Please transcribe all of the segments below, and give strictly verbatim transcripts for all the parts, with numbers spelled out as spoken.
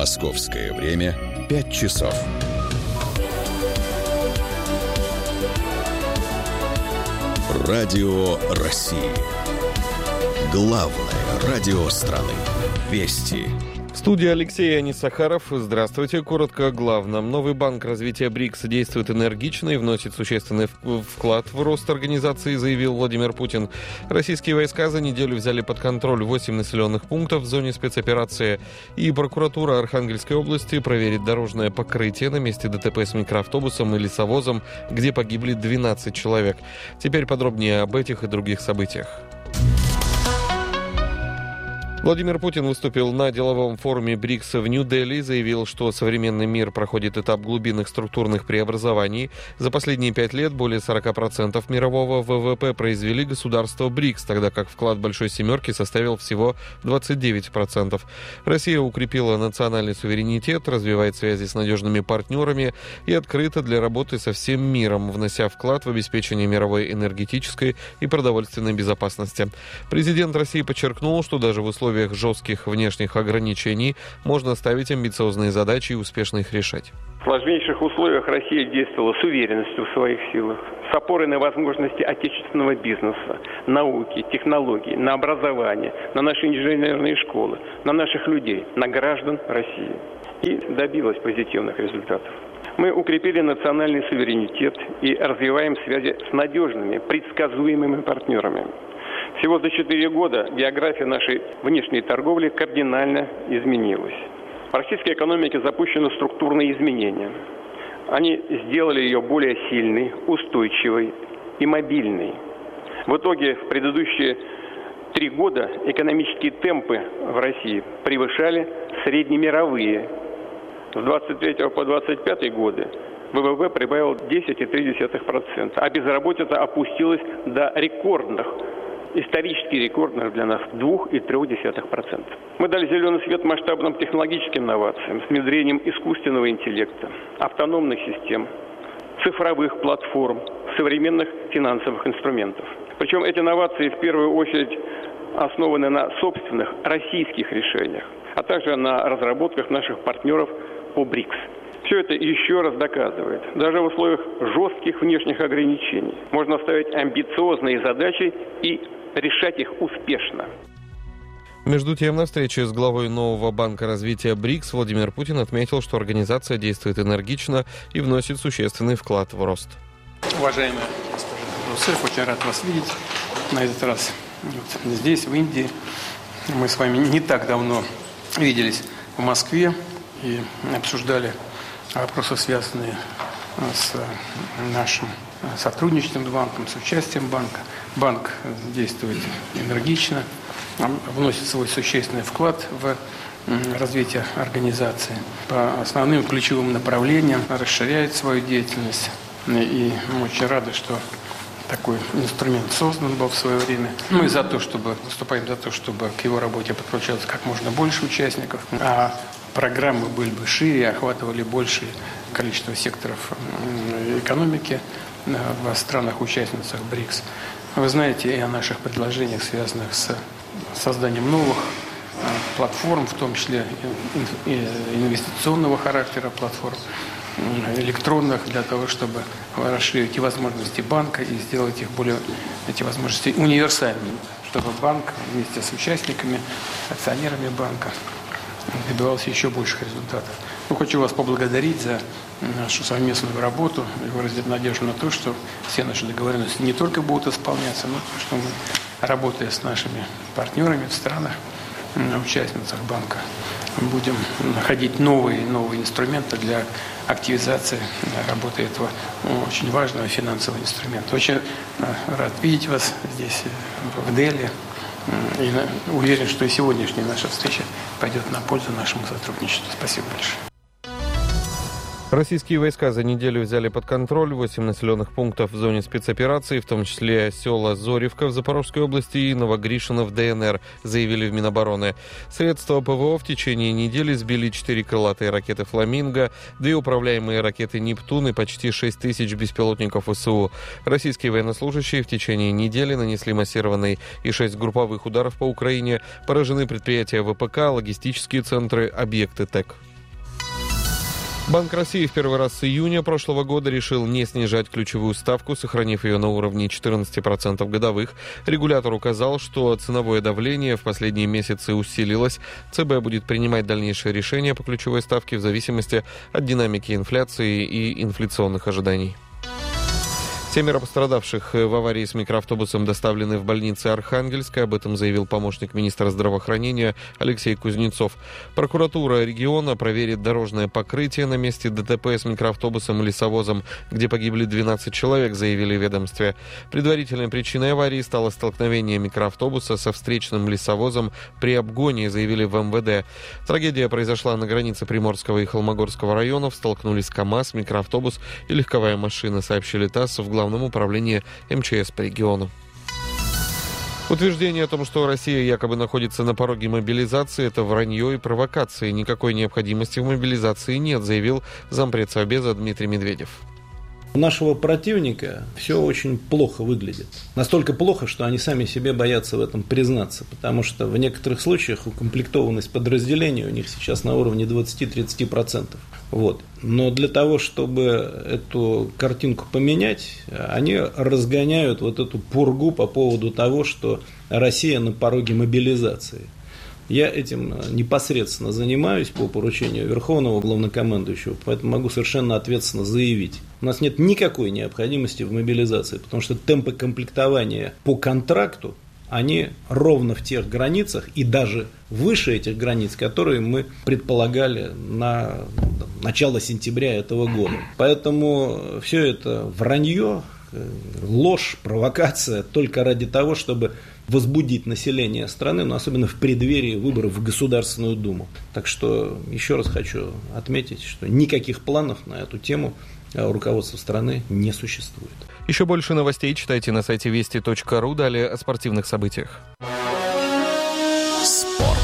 Московское время пять часов. Радио России. Главное радио страны. Вести. В студии Алексей Анисахаров. Здравствуйте. Коротко о главном. Новый банк развития БРИКС действует энергично и вносит существенный вклад в рост организации, заявил Владимир Путин. Российские войска за неделю взяли под контроль восемь населенных пунктов в зоне спецоперации. И прокуратура Архангельской области проверит дорожное покрытие на месте ДТП с микроавтобусом и лесовозом, где погибли двенадцать человек. Теперь подробнее об этих и других событиях. Владимир Путин выступил на деловом форуме БРИКС в Нью-Дели и заявил, что современный мир проходит этап глубинных структурных преобразований. За последние пять лет более сорок процентов мирового ВВП произвели государства БРИКС, тогда как вклад Большой Семерки составил всего двадцать девять процентов. Россия укрепила национальный суверенитет, развивает связи с надежными партнерами и открыта для работы со всем миром, внося вклад в обеспечение мировой энергетической и продовольственной безопасности. Президент России подчеркнул, что даже в условиях В условиях жестких внешних ограничений можно ставить амбициозные задачи и успешно их решать. В сложнейших условиях Россия действовала с уверенностью в своих силах, с опорой на возможности отечественного бизнеса, науки, технологий, на образование, на наши инженерные школы, на наших людей, на граждан России. И добилась позитивных результатов. Мы укрепили национальный суверенитет и развиваем связи с надежными, предсказуемыми партнерами. Всего за четыре года география нашей внешней торговли кардинально изменилась. В российской экономике запущены структурные изменения. Они сделали ее более сильной, устойчивой и мобильной. В итоге в предыдущие три года экономические темпы в России превышали среднемировые. С двадцать третьего по двадцать пятый годы ВВП прибавил десять целых три десятых процента, а безработица опустилась до рекордных, исторически рекордных для нас два целых три десятых процента. Мы дали зеленый свет масштабным технологическим инновациям с внедрением искусственного интеллекта, автономных систем, цифровых платформ, современных финансовых инструментов. Причем эти инновации в первую очередь основаны на собственных российских решениях, а также на разработках наших партнеров по БРИКС. Все это еще раз доказывает, даже в условиях жестких внешних ограничений можно ставить амбициозные задачи и решать их успешно. Между тем, на встрече с главой нового банка развития БРИКС Владимир Путин отметил, что организация действует энергично и вносит существенный вклад в рост. Уважаемая госпожа Русеф, очень рад вас видеть на этот раз вот здесь, в Индии. Мы с вами не так давно виделись в Москве и обсуждали вопросы, связанные с нашим сотрудничеством с банком, с участием банка. Банк действует энергично, вносит свой существенный вклад в развитие организации. По основным ключевым направлениям расширяет свою деятельность. И мы очень рады, что такой инструмент создан был в свое время. Мы за то, чтобы, выступаем за то, чтобы к его работе подключалось как можно больше участников, а программы были бы шире, охватывали большее количество секторов экономики в странах-участницах БРИКС. Вы знаете и о наших предложениях, связанных с созданием новых платформ, в том числе инвестиционного характера платформ, электронных, для того, чтобы расширить и возможности банка и сделать их более, эти возможности универсальными, чтобы банк вместе с участниками, акционерами банка добивался еще больших результатов. Ну, хочу вас поблагодарить за нашу совместную работу и выразить надежду на то, что все наши договоренности не только будут исполняться, но что мы, работая с нашими партнерами в странах, участницах банка, будем находить новые и новые инструменты для активизации работы этого очень важного финансового инструмента. Очень рад видеть вас здесь, в Дели. И уверен, что и сегодняшняя наша встреча пойдет на пользу нашему сотрудничеству. Спасибо большое. Российские войска за неделю взяли под контроль восемь населенных пунктов в зоне спецоперации, в том числе села Зоревка в Запорожской области и Новогришино в ДНР, заявили в Минобороны. Средства ПВО в течение недели сбили четыре крылатые ракеты «Фламинго», две управляемые ракеты «Нептун» и почти шесть тысяч беспилотников ВСУ. Российские военнослужащие в течение недели нанесли массированный и шесть групповых ударов по Украине. Поражены предприятия ВПК, логистические центры, объекты ТЭК. Банк России в первый раз с июня прошлого года решил не снижать ключевую ставку, сохранив ее на уровне четырнадцать процентов годовых. Регулятор указал, что ценовое давление в последние месяцы усилилось. ЦБ будет принимать дальнейшие решения по ключевой ставке в зависимости от динамики инфляции и инфляционных ожиданий. Семеро пострадавших в аварии с микроавтобусом доставлены в больницы Архангельска. Об этом заявил помощник министра здравоохранения Алексей Кузнецов. Прокуратура региона проверит дорожное покрытие на месте ДТП с микроавтобусом и лесовозом, где погибли двенадцать человек, заявили в ведомстве. Предварительной причиной аварии стало столкновение микроавтобуса со встречным лесовозом при обгоне, заявили в эм вэ дэ. Трагедия произошла на границе Приморского и Холмогорского районов. Столкнулись КАМАЗ, микроавтобус и легковая машина, сообщили ТАСС в главном управлении эм че эс по региону. Утверждение о том, что Россия якобы находится на пороге мобилизации, это вранье и провокации. Никакой необходимости в мобилизации нет, заявил зампред Совбеза Дмитрий Медведев. У нашего противника все очень плохо выглядит. Настолько плохо, что они сами себе боятся в этом признаться, потому что в некоторых случаях укомплектованность подразделений у них сейчас на уровне двадцать-тридцать процентов. Вот. Но для того, чтобы эту картинку поменять, они разгоняют вот эту пургу по поводу того, что Россия на пороге мобилизации. Я этим непосредственно занимаюсь по поручению Верховного Главнокомандующего, поэтому могу совершенно ответственно заявить. У нас нет никакой необходимости в мобилизации, потому что темпы комплектования по контракту, они ровно в тех границах и даже выше этих границ, которые мы предполагали на начало сентября этого года. Поэтому все это вранье, ложь, провокация только ради того, чтобы возбудить население страны, но особенно в преддверии выборов в Государственную Думу. Так что еще раз хочу отметить, что никаких планов на эту тему у руководства страны не существует. Еще больше новостей читайте на сайте вести точка ру. Далее о спортивных событиях. Спорт.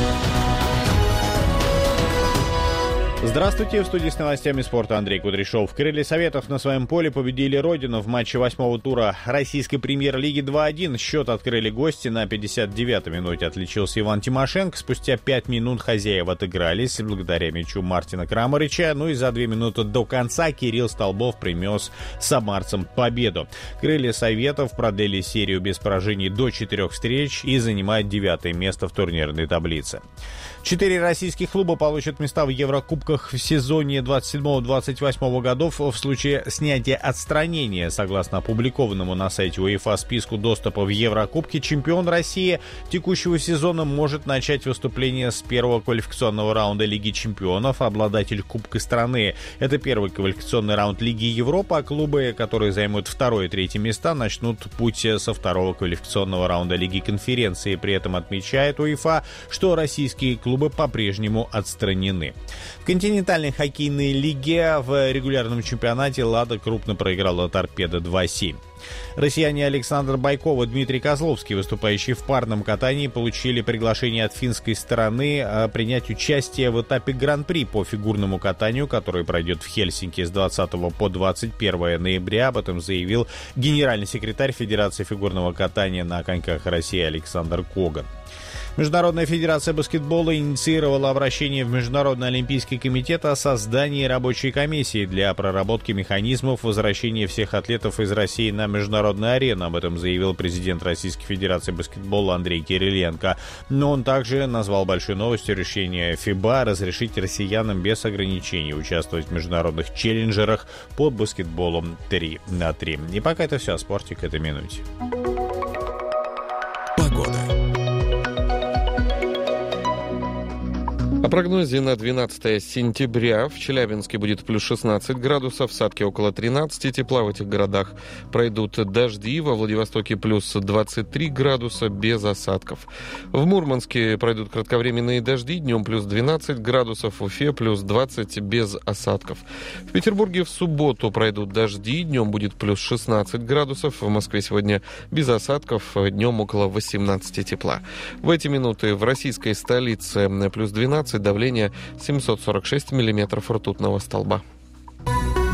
Здравствуйте, в студии с новостями спорта Андрей Кудряшов. Крылья Советов на своем поле победили Родину в матче восьмого тура российской премьер-лиги два-один. Счет открыли гости на пятьдесят девятой минуте. Отличился Иван Тимошенко. Спустя пять минут хозяева отыгрались благодаря мячу Мартина Крамарыча. Ну и за две минуты до конца Кирилл Столбов принес самарцам победу. Крылья Советов продлили серию без поражений до четырех встреч и занимают девятое место в турнирной таблице. Четыре российских клуба получат места в Еврокубках в сезоне двадцать седьмого двадцать восьмого годов в случае снятия отстранения. Согласно опубликованному на сайте УЕФА списку доступа в Еврокубки, чемпион России текущего сезона может начать выступление с первого квалификационного раунда Лиги чемпионов, обладатель Кубка страны. Это первый квалификационный раунд Лиги Европы, а клубы, которые займут второе и третье места, начнут путь со второго квалификационного раунда Лиги конференции. При этом отмечает УЕФА, что российские клубы клубы по-прежнему отстранены. В континентальной хоккейной лиге в регулярном чемпионате «Лада» крупно проиграла «Торпедо» два семь. Россияне Александр Байков и Дмитрий Козловский, выступающие в парном катании, получили приглашение от финской стороны принять участие в этапе Гран-при по фигурному катанию, который пройдет в Хельсинки с двадцатого по двадцать первое ноября. Об этом заявил генеральный секретарь Федерации фигурного катания на коньках России Александр Коган. Международная федерация баскетбола инициировала обращение в Международный олимпийский комитет о создании рабочей комиссии для проработки механизмов возвращения всех атлетов из России на международную арену. Об этом заявил президент Российской федерации баскетбола Андрей Кириленко. Но он также назвал большой новостью решение ФИБА разрешить россиянам без ограничений участвовать в международных челленджерах по баскетболу три на три. И пока это все о спорте к этой минуте. Погода. О прогнозе на двенадцатое сентября. В Челябинске будет плюс шестнадцать градусов, в Сатке около тринадцати, тепла в этих городах. Пройдут дожди, во Владивостоке плюс двадцать три градуса, без осадков. В Мурманске пройдут кратковременные дожди, днем плюс двенадцать градусов, в Уфе плюс двадцать, без осадков. В Петербурге в субботу пройдут дожди, днем будет плюс шестнадцать градусов, в Москве сегодня без осадков, днем около восемнадцати тепла. В эти минуты в российской столице плюс двенадцать, давление семьсот сорок шесть миллиметров ртутного столба.